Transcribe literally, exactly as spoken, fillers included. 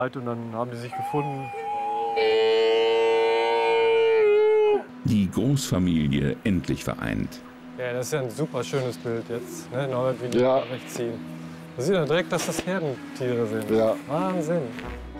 Und dann haben die sich gefunden. Die Großfamilie endlich vereint. Ja, das ist ja ein super schönes Bild jetzt, ne? Norbert, wie die Ja. rechts ziehen. Da sieht man direkt, dass das Herdentiere sind. Ja. Wahnsinn.